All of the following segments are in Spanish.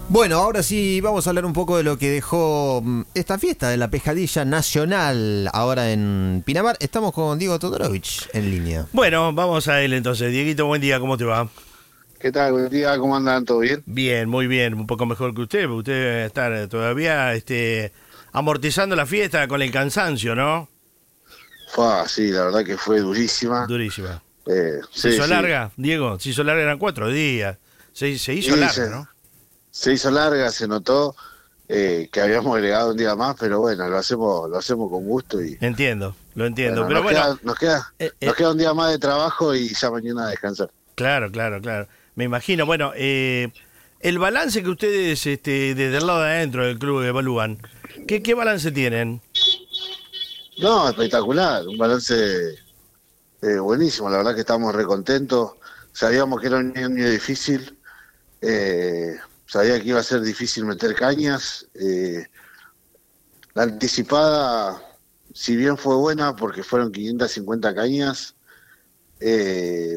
Bueno, ahora sí vamos a hablar un poco de lo que dejó esta fiesta de la Pescadilla Nacional ahora en Pinamar. Estamos con Diego Todorovich en línea. Bueno, vamos a él entonces. Dieguito, buen día, ¿cómo te va? ¿Qué tal? Buen día, ¿cómo andan? ¿Todo bien? Bien, muy bien, un poco mejor que usted, porque usted debe estar todavía amortizando la fiesta con el cansancio, ¿no? Sí, la verdad que fue durísima. Durísima. ¿Se Sí, hizo sí. larga, Diego? Se hizo larga, eran 4 días. Se hizo Y larga, ¿no? se hizo larga, se notó que habíamos agregado un día más, pero bueno, lo hacemos con gusto y Entiendo, lo entiendo. bueno, Pero bueno, eh, nos eh, queda un día más de trabajo y ya mañana a descansar. claro, claro, claro. Me imagino. Bueno, el balance que ustedes desde el lado de adentro del club evalúan, ¿qué balance tienen? No, espectacular, un balance buenísimo, la verdad que estamos recontentos. Sabíamos que era un año difícil, sabía que iba a ser difícil meter cañas. La anticipada, si bien fue buena porque fueron 550 cañas, eh,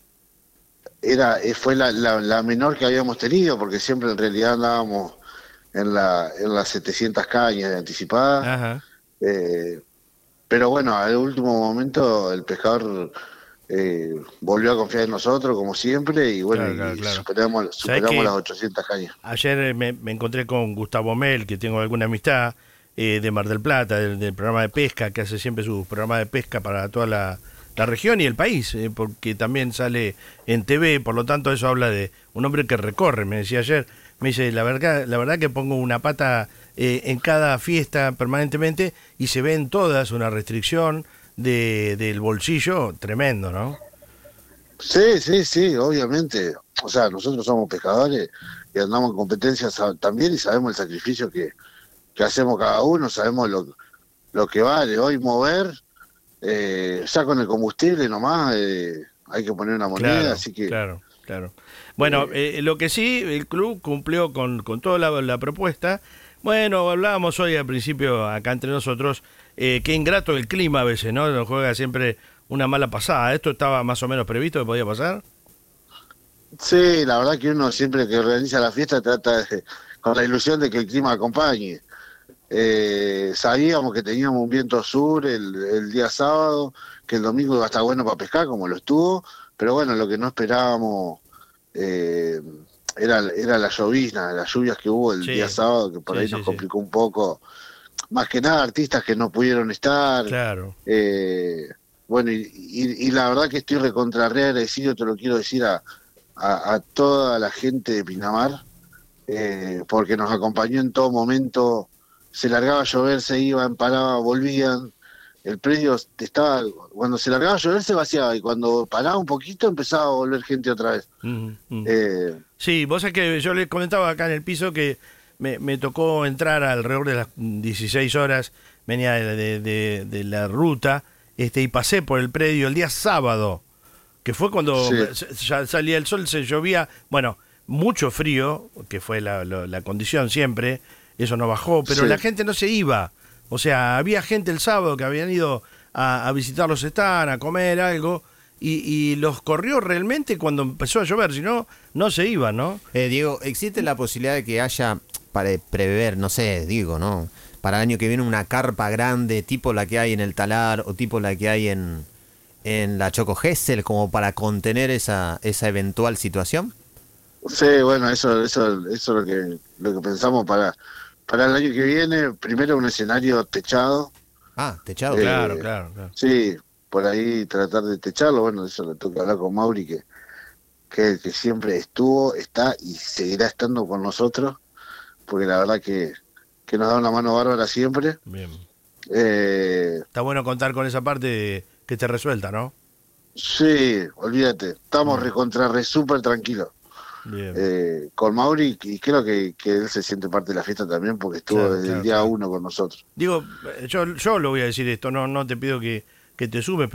fue la menor que habíamos tenido, porque siempre en realidad andábamos en las 700 cañas de anticipada. Ajá. eh, pero bueno, al último momento el pescador volvió a confiar en nosotros, como siempre, y bueno, Claro, claro, y claro. ¿Sabés superamos las que 800 cañas. ayer me encontré con Gustavo Mel, que tengo alguna amistad, de Mar del Plata, del programa de pesca, que hace siempre su programa de pesca para toda la región y el país, porque también sale en TV, por lo tanto eso habla de un hombre que recorre, me decía ayer, me dice, la verdad que pongo una pata en cada fiesta permanentemente y se ve en todas una restricción del bolsillo tremendo, ¿no? Sí, sí, sí, obviamente. O sea, nosotros somos pescadores y andamos en competencias también y sabemos el sacrificio que hacemos cada uno, sabemos lo que vale hoy mover. Ya con el combustible nomás hay que poner una moneda, Claro, así que claro, claro. Bueno, eh, lo que sí, el club cumplió con toda la propuesta. Bueno, hablábamos hoy al principio acá entre nosotros, qué ingrato el clima a veces, ¿no? Nos juega siempre una mala pasada. ¿Esto estaba más o menos previsto que podía pasar? sí, la verdad que uno siempre que organiza la fiesta con la ilusión de que el clima acompañe. Sabíamos que teníamos un viento sur el día sábado, que el domingo iba a estar bueno para pescar, como lo estuvo, pero bueno, lo que no esperábamos eh, era la llovizna, las lluvias que hubo el día Sí, sábado, que por sí, ahí nos sí, sí. complicó un poco, más que nada artistas que no pudieron estar. Claro. eh, bueno, y la verdad que estoy recontra re agradecido, te lo quiero decir a toda la gente de Pinamar, porque nos acompañó en todo momento. Se largaba a llover, se iban, paraban, volvían. El predio estaba, cuando se largaba a llover se vaciaba y cuando paraba un poquito empezaba a volver gente otra vez. Ujú, ujú. Eh, Sí, vos sabés que yo les comentaba acá en el piso que me tocó entrar alrededor de las 16 horas, venía de la ruta, y pasé por el predio el día sábado, que fue cuando sí, ya salía el sol, se llovía, bueno, mucho frío, que fue la condición siempre, eso no bajó, pero sí, la gente no se iba. O sea, había gente el sábado que habían ido a visitar los stands, a comer algo, y los corrió realmente cuando empezó a llover, si no, no se iban, ¿no? Diego, ¿existe la posibilidad de que haya, para prever, no sé, digo, ¿no? Para el año que viene una carpa grande, tipo la que hay en el Talar o tipo la que hay en la Choco Gesell, como para contener esa eventual situación? sí, bueno, eso es lo que pensamos para el año que viene. Primero un escenario techado. Ah, techado. Claro, eh, claro, claro. sí, por ahí tratar de techarlo. Bueno, eso le toca hablar con Mauri, que siempre estuvo, está y seguirá estando con nosotros, porque la verdad que nos da una mano bárbara siempre. Bien. Eh, Está bueno contar con esa parte que esté resuelta, ¿no? sí, olvídate, estamos Mm, recontra re súper tranquilos. bien. Con Mauri, y creo que él se siente parte de la fiesta también, porque estuvo Claro, desde el claro, día claro. uno con nosotros. Digo, yo lo voy a decir esto, no te pido que te sumes,